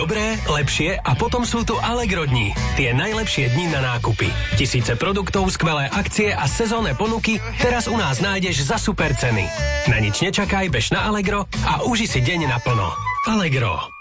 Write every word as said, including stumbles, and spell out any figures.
Dobré, lepšie a potom sú tu Allegro dni. Tie najlepšie dni na nákupy. Tisíce produktov, skvelé akcie a sezónne ponuky teraz u nás nájdeš za super ceny. Na nič nečakaj, bež na Allegro a uži si deň naplno. Allegro.